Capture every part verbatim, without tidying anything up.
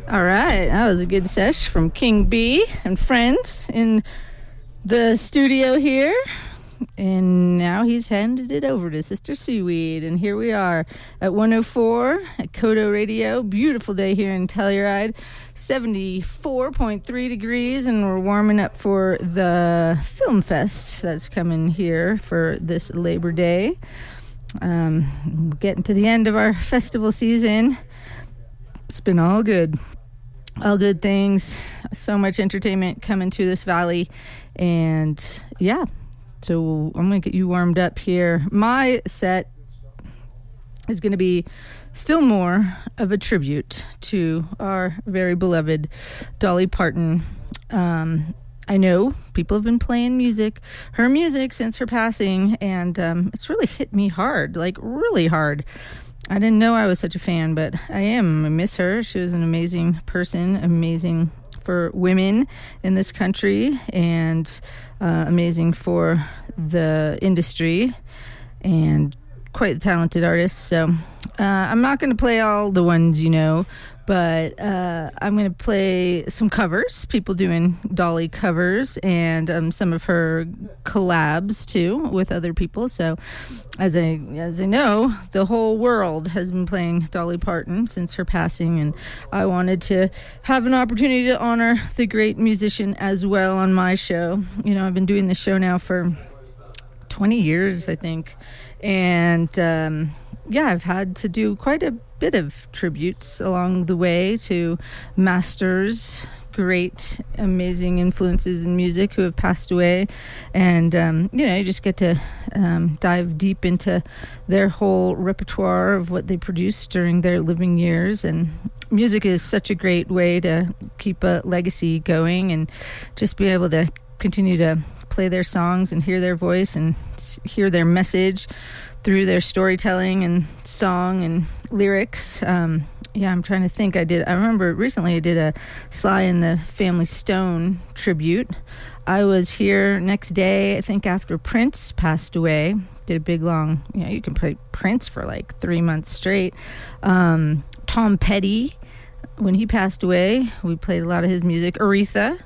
All right, that was a good sesh from King B and friends in the studio here. And now he's handed it over to Sister Seaweed. And here we are at one oh four at Kodo Radio. Beautiful day here in Telluride. seventy-four point three degrees. And we're warming up for the Film Fest that's coming here for this Labor Day. Um, getting to the end of our festival season. It's been all good. All good things. So much entertainment coming to this valley. And yeah. So I'm going to get you warmed up here. My set is going to be still more of a tribute to our very beloved Dolly Parton. Um, I know people have been playing music, her music, since her passing, and um, it's really hit me hard, like really hard. I didn't know I was such a fan, but I am. I miss her. She was an amazing person, amazing for women in this country, and uh, amazing for the industry, and quite a talented artist. So uh, I'm not going to play all the ones you know, but uh, I'm going to play some covers, people doing Dolly covers, and um, some of her collabs too with other people. So as I as I know, the whole world has been playing Dolly Parton since her passing, and I wanted to have an opportunity to honor the great musician as well on my show. You know, I've been doing this show now for twenty years, I think, and um, yeah, I've had to do quite a bit of tributes along the way to masters, great, amazing influences in music who have passed away. And, um, you know, you just get to um, dive deep into their whole repertoire of what they produced during their living years. And music is such a great way to keep a legacy going and just be able to continue to play their songs and hear their voice and hear their message through their storytelling and song and lyrics. Um, yeah, I'm trying to think. I did. I remember recently I did a Sly and the Family Stone tribute. I was here next day, I think after Prince passed away. Did a big long, you know, you can play Prince for like three months straight. Um, Tom Petty, when he passed away, we played a lot of his music. Aretha.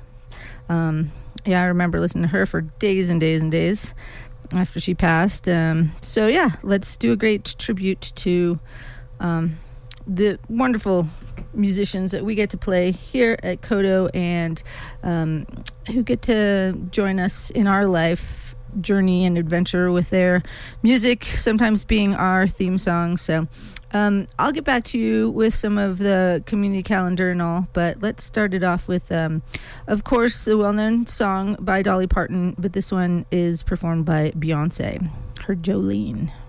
Um, yeah, I remember listening to her for days and days and days after she passed. Um, so yeah, let's do a great tribute to um, the wonderful musicians that we get to play here at Kodo, and um, who get to join us in our life journey and adventure with their music, sometimes being our theme song. So um, I'll get back to you with some of the community calendar and all, but let's start it off with, um, of course, a well-known song by Dolly Parton, but this one is performed by Beyonce, her Jolene.